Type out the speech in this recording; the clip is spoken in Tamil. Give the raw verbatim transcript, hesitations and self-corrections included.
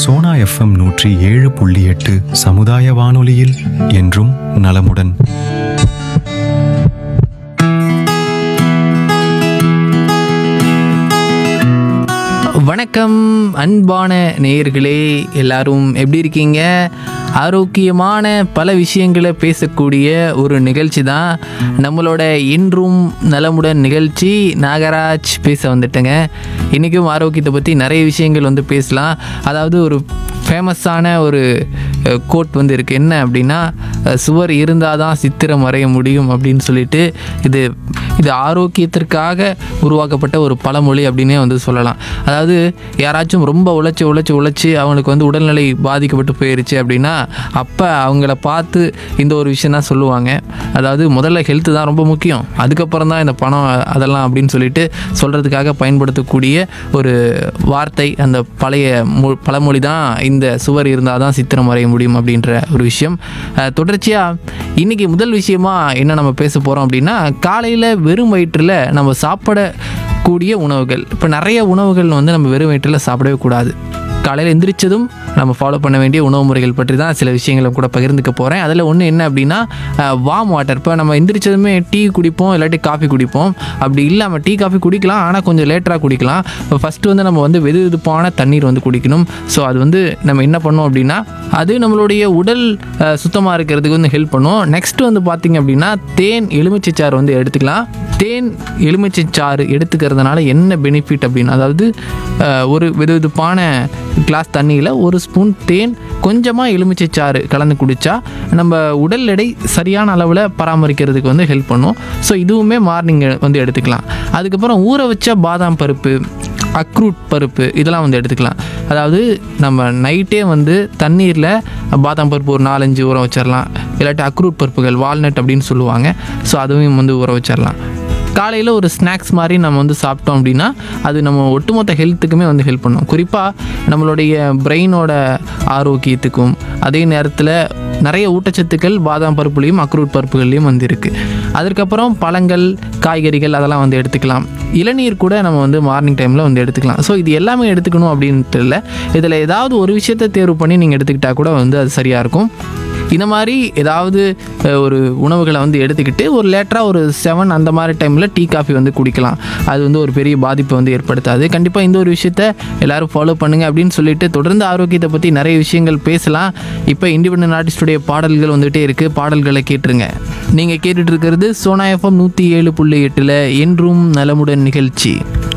சோனா எஃப்எம் நூற்றி ஏழு புள்ளி எட்டு சமுதாய வானொலியில் என்றும் நலமுடன். வணக்கம் அன்பான நேயர்களே, எல்லாரும் எப்படி இருக்கீங்க? ஆரோக்கியமான பல விஷயங்களை பேசக்கூடிய ஒரு நிகழ்ச்சி தான் நம்மளோட இன்றும் நலமுடன் நிகழ்ச்சி. நாகராஜ் பேச வந்துட்டேங்க. இன்றைக்கும் ஆரோக்கியத்தை பற்றி நிறைய விஷயங்கள் வந்து பேசலாம். அதாவது ஒரு ஃபேமஸான ஒரு கோட் வந்து இருக்குது. என்ன அப்படின்னா, சுவர் இருந்தால் தான் சித்திரம் வரைய முடியும் அப்படின்னு சொல்லிட்டு, இது இது ஆரோக்கியத்திற்காக உருவாக்கப்பட்ட ஒரு பழமொழி அப்படின்னே வந்து சொல்லலாம். அதாவது யாராச்சும் ரொம்ப உழைச்சி உழைச்சி உழைச்சி அவங்களுக்கு வந்து உடல்நிலை பாதிக்கப்பட்டு போயிருச்சு அப்படின்னா, அப்போ அவங்கள பார்த்து இந்த ஒரு விஷயம் தான் சொல்லுவாங்க. அதாவது முதல்ல ஹெல்த்து தான் ரொம்ப முக்கியம், அதுக்கப்புறம் தான் இந்த பணம் அதெல்லாம் அப்படின்னு சொல்லிட்டு சொல்கிறதுக்காக பயன்படுத்தக்கூடிய ஒரு வார்த்தை, அந்த பழைய மொ பழமொழி தான் இந்த சுவர் இருந்தால் தான் சித்திரம் வரைய முடியும் அப்படின்ற ஒரு விஷயம். தொடர்ச்சியாக இன்றைக்கி முதல் விஷயமா என்ன நம்ம பேச போகிறோம் அப்படின்னா, காலையில் வெறும் வயிற்றில் நம்ம சாப்பிடக்கூடிய உணவுகள். இப்போ நிறைய உணவுகள் வந்து நம்ம வெறும் வயிற்றில் சாப்பிடவே கூடாது. காலையில் எந்திரிச்சதும் நம்ம ஃபாலோ பண்ண வேண்டிய உணவு முறைகள் பற்றி தான் சில விஷயங்களை கூட பகிர்ந்துக்க போகிறேன். அதில் ஒன்று என்ன அப்படின்னா, வார்ம் வாட்டர். இப்போ நம்ம எந்திரிச்சதுமே டீ குடிப்போம், இல்லாட்டி காஃபி குடிப்போம். அப்படி இல்லாமல் டீ காஃபி குடிக்கலாம், ஆனால் கொஞ்சம் லேட்டராக குடிக்கலாம். இப்போ ஃபஸ்ட்டு வந்து நம்ம வந்து வெது வெதுப்பான தண்ணீர் வந்து குடிக்கணும். ஸோ அது வந்து நம்ம என்ன பண்ணோம் அப்படின்னா, அது நம்மளுடைய உடல் சுத்தமாக இருக்கிறதுக்கு வந்து ஹெல்ப் பண்ணும். நெக்ஸ்ட்டு வந்து பார்த்திங்க அப்படின்னா, தேன் எலுமிச்சைச்சாறு வந்து எடுத்துக்கலாம். தேன் எலுமிச்சைச்சாறு எடுத்துக்கிறதுனால என்ன பெனிஃபிட் அப்படின்னு, அதாவது ஒரு வெது வெதுப்பான கிளாஸ் தண்ணியில் ஒரு ஸ்பூன் தேன், கொஞ்சமாக எலுமிச்சைச்சாறு கலந்து குடித்தா நம்ம உடல் எடை சரியான அளவில் பராமரிக்கிறதுக்கு வந்து ஹெல்ப் பண்ணும். ஸோ இதுவுமே மார்னிங் வந்து எடுத்துக்கலாம். அதுக்கப்புறம் ஊற வச்ச பாதாம் பருப்பு, அக்ரூட் பருப்பு இதெல்லாம் வந்து எடுத்துக்கலாம். அதாவது நம்ம நைட்டே வந்து தண்ணீரில் பாதாம் பருப்பு ஒரு நாலஞ்சு ஊற வச்சிடலாம். இல்லாட்டி அக்ரூட் பருப்புகள், வால்நட் அப்படின்னு சொல்லுவாங்க. ஸோ அதுவும் வந்து ஊற வச்சிடலாம். காலையில் ஒரு ஸ்நாக்ஸ் மாதிரி நம்ம வந்து சாப்பிட்டோம் அப்படின்னா, அது நம்ம ஒட்டுமொத்த ஹெல்த்துக்குமே வந்து ஹெல்ப் பண்ணும். குறிப்பாக நம்மளுடைய பிரெயினோட ஆரோக்கியத்துக்கும், அதே நேரத்தில் நிறைய ஊட்டச்சத்துக்கள் பாதாம் பருப்புலையும் அக்ரூட் பருப்புகள்லையும் வந்து இருக்குது. அதுக்கப்புறம் பழங்கள், காய்கறிகள் அதெல்லாம் வந்து எடுத்துக்கலாம். இளநீர் கூட நம்ம வந்து மார்னிங் டைமில் வந்து எடுத்துக்கலாம். ஸோ இது எல்லாமே எடுத்துக்கணும் அப்படின்ட்டு இல்லை, இதில் ஏதாவது ஒரு விஷயத்தை தேர்வு பண்ணி நீங்கள் எடுத்துக்கிட்டால் கூட வந்து அது சரியாக இருக்கும். இந்த மாதிரி ஏதாவது ஒரு உணவுகளை வந்து எடுத்துக்கிட்டு ஒரு லேட்டராக ஒரு செவன் அந்த மாதிரி டைமில் டீ காஃபி வந்து குடிக்கலாம். அது வந்து ஒரு பெரிய பாதிப்பை வந்து ஏற்படுத்தாது. கண்டிப்பாக இந்த ஒரு விஷயத்த எல்லோரும் ஃபாலோ பண்ணுங்கள் அப்படின்னு சொல்லிட்டு தொடர்ந்து ஆரோக்கியத்தை பற்றி நிறைய விஷயங்கள் பேசலாம். இப்போ இண்டிபெண்டன்ட் ஆர்டிஸ்டுடைய பாடல்கள் வந்துகிட்டே இருக்குது, பாடல்களை கேட்டுருங்க. நீங்கள் கேட்டுட்டு இருக்கிறது சோனா எஃப்எம் நூற்றி ஏழு புள்ளி எட்டில் என்றும் நலமுடன் நிகழ்ச்சி.